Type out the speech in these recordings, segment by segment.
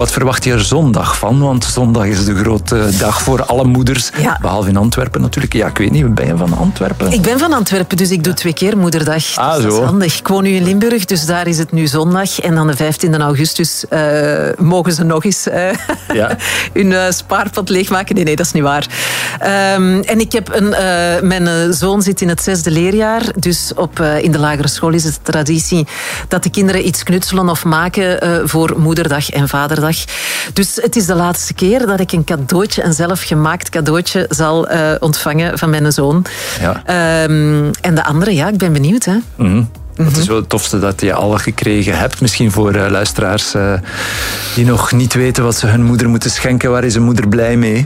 Wat verwacht je er zondag van? Want zondag is de grote dag voor alle moeders. Ja. Behalve in Antwerpen natuurlijk. Ja, ik weet niet, ben je van Antwerpen? Ik ben van Antwerpen, dus ik doe 2 keer moederdag. Dus dat is zo. handig. Ik woon nu in Limburg, dus daar is het nu zondag. En dan de 15e augustus mogen ze nog eens hun spaarpot leegmaken. Nee, dat is niet waar. En ik heb mijn zoon zit in het 6e leerjaar. Dus in de lagere school is het de traditie dat de kinderen iets knutselen of maken voor moederdag en vaderdag. Dus het is de laatste keer dat ik een cadeautje, een zelfgemaakt cadeautje, zal ontvangen van mijn zoon. Ja. En de andere, ja, ik ben benieuwd. Hè. Mm-hmm. Het is wel het tofste dat je al gekregen hebt. Misschien voor luisteraars die nog niet weten wat ze hun moeder moeten schenken. Waar is een moeder blij mee?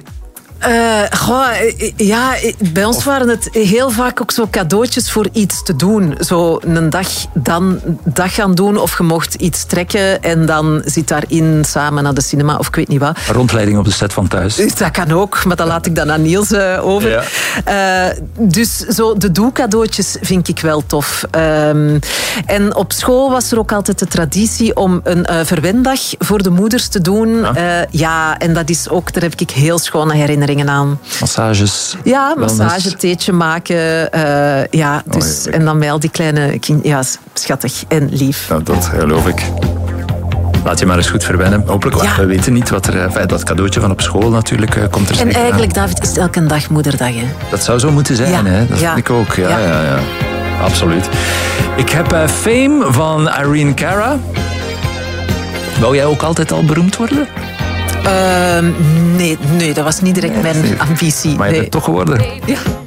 Bij ons waren het heel vaak ook zo cadeautjes voor iets te doen. Zo een dag gaan doen of je mocht iets trekken en dan zit daarin samen naar de cinema of ik weet niet wat. Rondleiding op de set van thuis. Dat kan ook, maar dat laat ik dan aan Niels over. Ja. Dus zo de doe-cadeautjes vind ik wel tof. En op school was er ook altijd de traditie om een verwendag voor de moeders te doen. En dat is ook, daar heb ik heel schone herinneringen aan. Massages. Ja, massage, theetje maken. En dan bij al die kleine kinderen. Ja, schattig en lief. Nou, dat geloof ik. Laat je maar eens goed verwennen. Hopelijk, we weten niet wat er... dat cadeautje van op school natuurlijk komt er zeker aan. En eigenlijk, David, is het elke dag moederdag. Hè? Dat zou zo moeten zijn, hè? Dat vind ik ook. Ja. Absoluut. Ik heb Fame van Irene Cara. Wou jij ook altijd al beroemd worden? Nee, dat was niet direct mijn ambitie. Maar je bent het toch geworden? Ja.